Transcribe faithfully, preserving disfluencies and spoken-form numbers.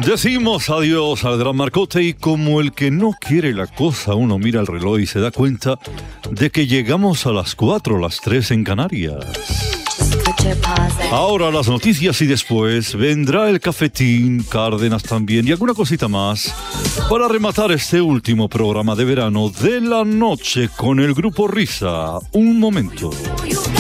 Decimos adiós al gran Marcote y como el que no quiere la cosa, uno mira el reloj y se da cuenta de que llegamos a las cuatro, las tres en Canarias. Ahora las noticias y después vendrá el cafetín, Cárdenas también y alguna cosita más para rematar este último programa de verano de la noche con el Grupo Risa. Un momento.